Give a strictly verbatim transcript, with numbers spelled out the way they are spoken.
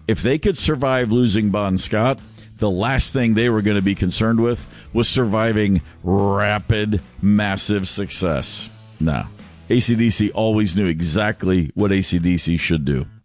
if they could survive losing Bon Scott, the last thing they were going to be concerned with was surviving rapid, massive success. No. A C D C always knew exactly what A C D C should do.